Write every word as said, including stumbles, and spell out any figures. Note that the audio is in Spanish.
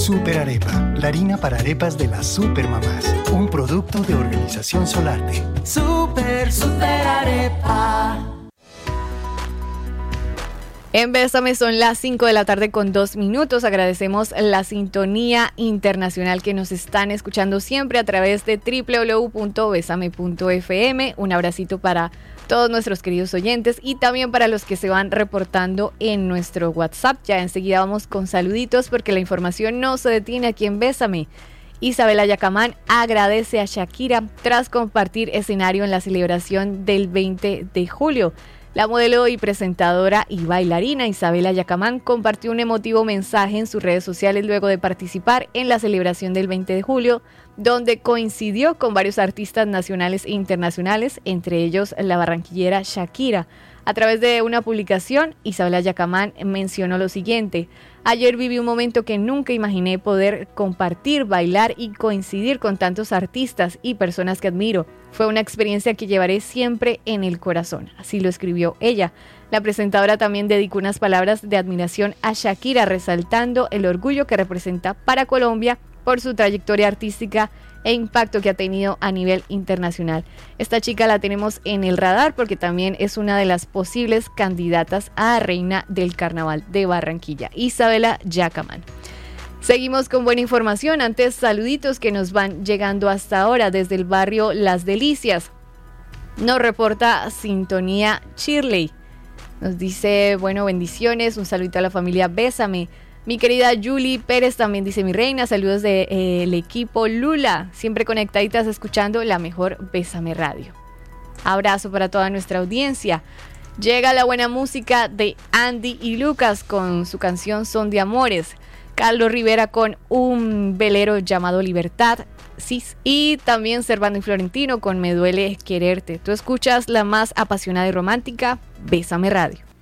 Super Arepa, la harina para arepas de las supermamás. Un producto de Organización Solarte. Super, super arepa. En Bésame son las cinco de la tarde con dos minutos. Agradecemos la sintonía internacional que nos están escuchando siempre a través de doble u doble u doble u punto besame punto efe eme. Un abracito para todos nuestros queridos oyentes y también para los que se van reportando en nuestro WhatsApp. Ya enseguida vamos con saluditos porque la información no se detiene aquí en Bésame. Isabela Yacamán agradece a Shakira tras compartir escenario en la celebración del veinte de julio. La modelo y presentadora y bailarina Isabela Yacamán compartió un emotivo mensaje en sus redes sociales luego de participar en la celebración del veinte de julio, donde coincidió con varios artistas nacionales e internacionales, entre ellos la barranquillera Shakira. A través de una publicación, Isabela Yacamán mencionó lo siguiente: ayer viví un momento que nunca imaginé poder compartir, bailar y coincidir con tantos artistas y personas que admiro. Fue una experiencia que llevaré siempre en el corazón. Así lo escribió ella. La presentadora también dedicó unas palabras de admiración a Shakira, resaltando el orgullo que representa para Colombia por su trayectoria artística e impacto que ha tenido a nivel internacional. Esta chica la tenemos en el radar porque también es una de las posibles candidatas a reina del Carnaval de Barranquilla, Isabela Yacamán. Seguimos con buena información. Antes, saluditos que nos van llegando hasta ahora desde el barrio Las Delicias. Nos reporta Sintonía Shirley. Nos dice, bueno, bendiciones, un saludito a la familia Bésame. Mi querida Julie Pérez también dice, mi reina, saludos del de, eh, equipo Lula, siempre conectaditas escuchando la mejor Bésame Radio. Abrazo para toda nuestra audiencia. Llega la buena música de Andy y Lucas con su canción Son de Amores. Carlos Rivera con un velero llamado Libertad, Cis, y también Servando y Florentino con Me Duele Quererte. Tú escuchas la más apasionada y romántica, Bésame Radio.